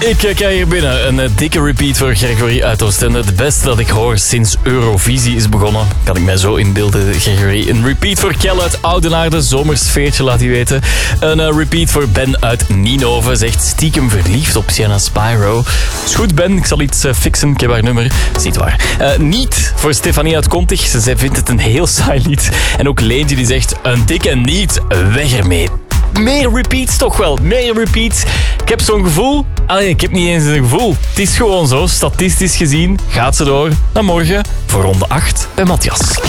Ik krijg hier binnen een dikke repeat voor Gregory uit Oostende. Het beste dat ik hoor sinds Eurovisie is begonnen. Kan ik mij zo inbeelden, Gregory. Een repeat voor Kjell uit Oudenaarde. Zomersfeertje, laat hij weten. Een repeat voor Ben uit Nienhoven. Zegt stiekem verliefd op Sienna Spyro. Is goed, Ben. Ik zal iets fixen. Ik heb haar nummer. Is niet waar. Niet voor Stefanie uit Kontig. Zij vindt het een heel saai lied. En ook Leentje die zegt een dikke niet. Weg ermee. Meer repeats toch wel. Meer repeats. Ik heb zo'n gevoel. Ik heb niet eens een gevoel. Het is gewoon zo. Statistisch gezien gaat ze door naar morgen voor ronde 8 bij Matthias.